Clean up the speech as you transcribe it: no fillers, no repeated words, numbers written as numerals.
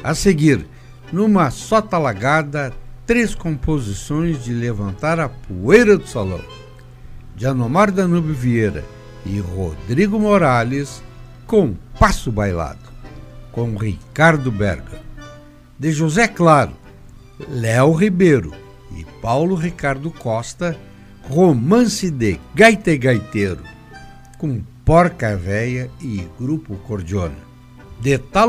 A seguir, numa só talagada, 3 composições de levantar a poeira do salão, de Anomar Danúbio Vieira e Rodrigo Morales, com Passo Bailado, com Ricardo Berga. De José Claro, Léo Ribeiro e Paulo Ricardo Costa, Romance de Gaita e Gaiteiro, com Porca Véia e Grupo Cordiona. De